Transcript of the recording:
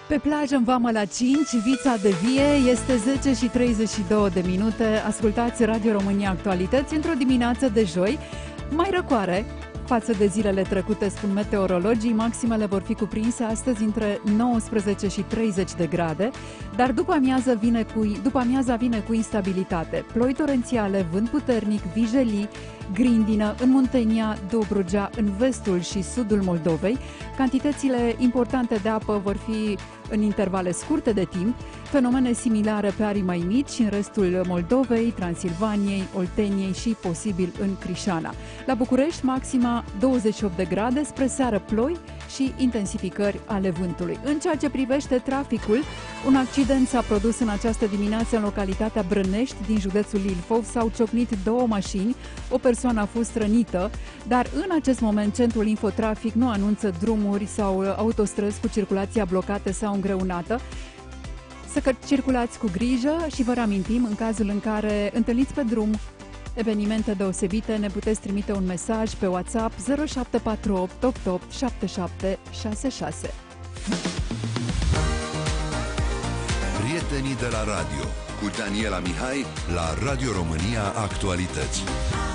Pe plajă în Vama la 5, Vița de Vie, este 10 și 32 de minute. Ascultați Radio România Actualități într-o dimineață de joi, mai răcoare față de zilele trecute, spun meteorologii. Maximele vor fi cuprinse astăzi între 19 și 30 de grade, dar după amiaza vine cu instabilitate. Ploi torențiale, vânt puternic, vijelii, grindină în Muntenia, Dobrogea, în vestul și sudul Moldovei. Cantitățile importante de apă vor fi în intervale scurte de timp, fenomene similare pe arii mai mici în restul Moldovei, Transilvaniei, Olteniei și posibil în Crișana. La București, maxima 28 de grade, spre seară ploi și intensificări ale vântului. În ceea ce privește traficul, un accident s-a produs în această dimineață în localitatea Brănești din județul Ilfov. S-au ciocnit două mașini, o persoană a fost rănită, dar în acest moment Centrul Infotrafic nu anunță drumuri sau autostrăzi cu circulația blocată sau îngreunată. Să circulați cu grijă și vă reamintim, în cazul în care întâlniți pe drum evenimente deosebite, ne puteți trimite un mesaj pe WhatsApp 0748 88 7766. Prietenii de la radio cu Daniela Mihai la Radio România Actualități.